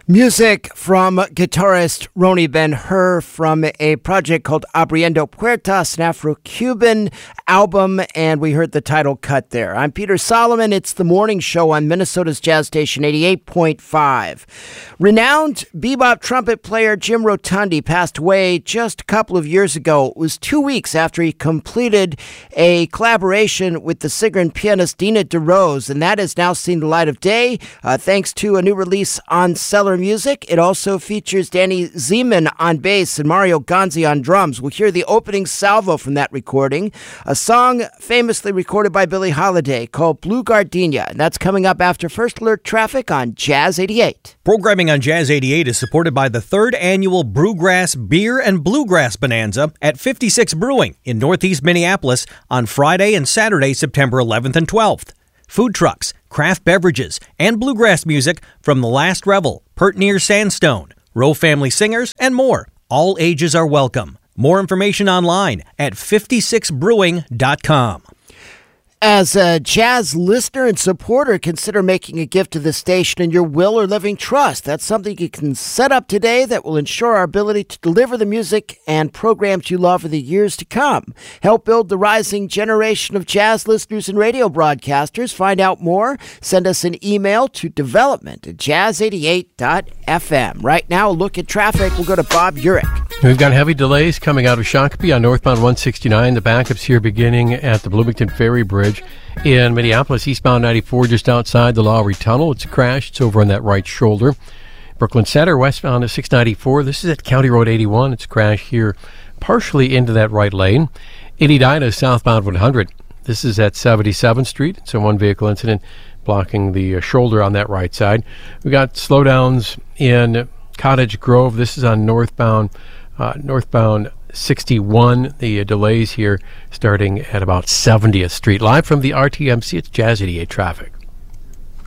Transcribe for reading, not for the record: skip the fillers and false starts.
Music from guitarist Ronnie Ben-Hur from a project called Abriendo Puertas, an Afro-Cuban album, and we heard the title cut there. I'm Peter Solomon. It's the morning show on Minnesota's Jazz Station 88.5. Renowned bebop trumpet player Jim Rotundi passed away just a couple of years ago. It was 2 weeks after he completed a collaboration with the singer and pianist Dina DeRose, and that has now seen the light of day thanks to a new release on Cellar Music. It also features Danny Zeman on bass and Mario Gonzi on drums. We'll hear the opening salvo from that recording, a song famously recorded by Billie Holiday called Blue Gardenia, and that's coming up after First Alert Traffic on Jazz 88. Programming on Jazz 88 is supported by the 3rd annual Brewgrass Beer and Bluegrass Bonanza at 56 Brewing in Northeast Minneapolis on Friday and Saturday, September 11th and 12th. Food trucks, craft beverages, and bluegrass music from The Last Revel, Pert Near Sandstone, Rowe Family Singers, and more. All ages are welcome. More information online at 56brewing.com. As a jazz listener and supporter, consider making a gift to the station in your will or living trust. That's something you can set up today that will ensure our ability to deliver the music and programs you love for the years to come. Help build the rising generation of jazz listeners and radio broadcasters. Find out more. Send us an email to development@jazz88.fm. Right now, a look at traffic. We'll go to Bob Urich. We've got heavy delays coming out of Shakopee on northbound 169. The backups here beginning at the Bloomington Ferry Bridge. In Minneapolis, eastbound 94 just outside the Lowry Tunnel. It's a crash. It's over on that right shoulder. Brooklyn Center, westbound at 694. This is at County Road 81. It's a crash here partially into that right lane. In Edina, southbound 100. This is at 77th Street. It's a one-vehicle incident blocking the shoulder on that right side. We got slowdowns in Cottage Grove. This is on northbound 61. The delays here starting at about 70th Street. Live from the RTMC, it's Jazz 88 traffic.